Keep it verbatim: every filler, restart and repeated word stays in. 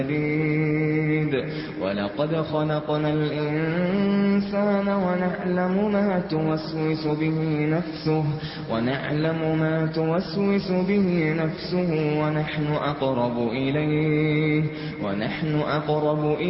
وَلَقَدْ خَلَقْنَا الْإِنسَانَ وَنَعْلَمُ مَا تُوَسْوِسُ بِهِ نَفْسُهُ وَنَعْلَمُ مَا تُوَسْوِسُ بِهِ نَفْسُهُ وَنَحْنُ أَقْرَبُ إِلَيْهِ